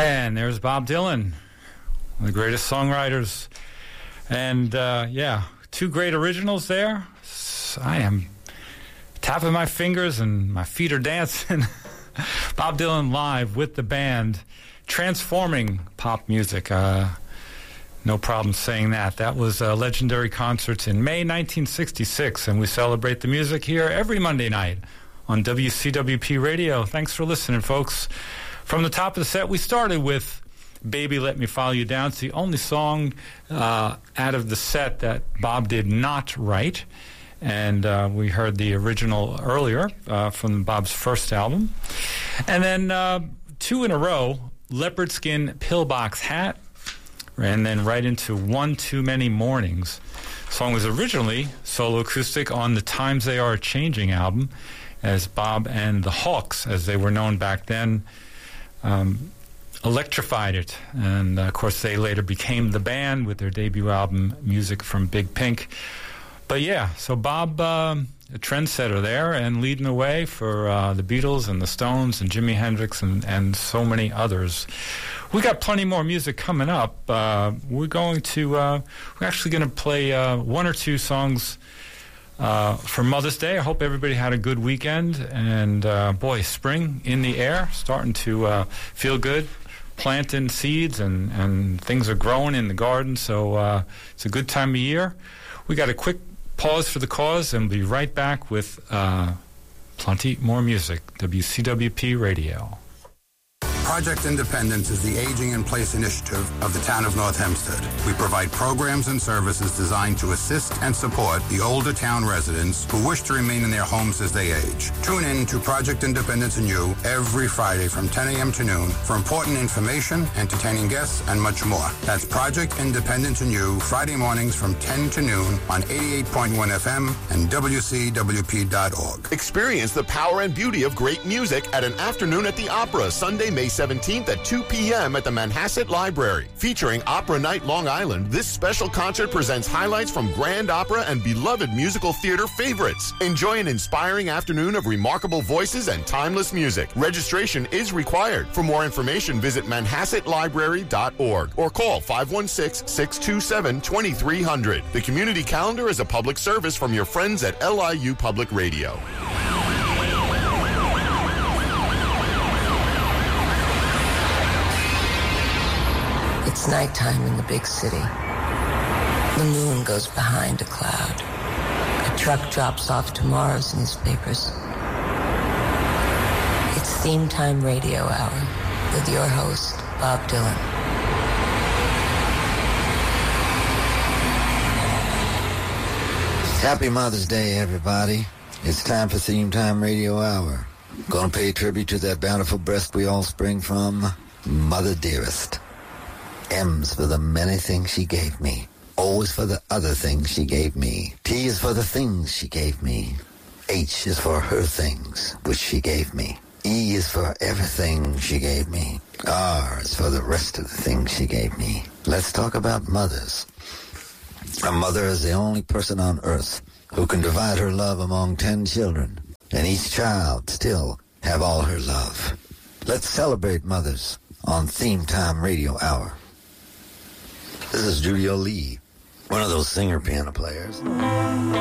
And there's Bob Dylan, one of the greatest songwriters. And, two great originals there. I am tapping my fingers and my feet are dancing. Bob Dylan live with the band, transforming pop music. No problem saying that. That was legendary concerts in May 1966, and we celebrate the music here every Monday night on WCWP Radio. Thanks for listening, folks. From the top of the set, we started with Baby Let Me Follow You Down. It's the only song out of the set that Bob did not write. And we heard the original earlier from Bob's first album. And then two in a row, Leopard Skin Pillbox Hat, and then right into One Too Many Mornings. The song was originally solo acoustic on the Times They Are Changing album, as Bob and the Hawks, as they were known back then, electrified it. And, of course, they later became the band with their debut album, Music from Big Pink. But, yeah, so Bob, a trendsetter there, and leading the way for the Beatles and the Stones and Jimi Hendrix and so many others. We got plenty more music coming up. We're actually going to play one or two songs for Mother's Day. I hope everybody had a good weekend. And, spring in the air, starting to feel good. Planting seeds and things are growing in the garden. So it's a good time of year. We got a quick pause for the cause and be right back with plenty more music. WCWP Radio. Project Independence is the Aging in Place initiative of the town of North Hempstead. We provide programs and services designed to assist and support the older town residents who wish to remain in their homes as they age. Tune in to Project Independence and You every Friday from 10 a.m. to noon for important information, entertaining guests, and much more. That's Project Independence and You, Friday mornings from 10 to noon on 88.1 FM and WCWP.org. Experience the power and beauty of great music at an afternoon at the Opera, Sunday, May 17th at 2 p.m. at the Manhasset Library. Featuring Opera Night Long Island, this special concert presents highlights from Grand Opera and beloved musical theater favorites. Enjoy an inspiring afternoon of remarkable voices and timeless music. Registration is required. For more information, visit manhassetlibrary.org or call 516-627-2300. The community calendar is a public service from your friends at LIU Public Radio. It's nighttime in the big city. The moon goes behind a cloud. A truck drops off tomorrow's newspapers. It's Theme Time Radio Hour with your host, Bob Dylan. Happy Mother's Day, everybody. It's time for Theme Time Radio Hour. Gonna pay tribute to that bountiful breast we all spring from, Mother Dearest. M's for the many things she gave me. O is for the other things she gave me. T is for the things she gave me. H is for her things, which she gave me. E is for everything she gave me. R is for the rest of the things she gave me. Let's talk about mothers. A mother is the only person on earth who can divide her love among 10 children, and each child still have all her love. Let's celebrate mothers on Theme Time Radio Hour. This is Judy Lee, one of those singer piano players.